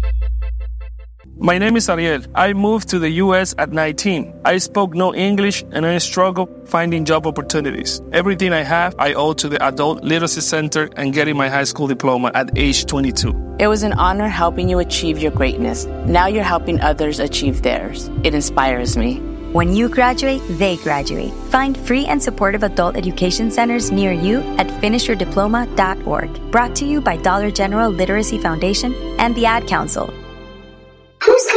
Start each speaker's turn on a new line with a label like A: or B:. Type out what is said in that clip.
A: My name is Ariel. I moved to the U.S. at 19. I spoke no English and I struggled finding job opportunities. Everything I have, I owe to the Adult Literacy Center and getting my high school diploma at age 22.
B: It was an honor helping you achieve your greatness. Now you're helping others achieve theirs. It inspires me.
C: When you graduate, they graduate. Find free and supportive adult education centers near you at finishyourdiploma.org. Brought to you by Dollar General Literacy Foundation and the Ad Council.
D: Who's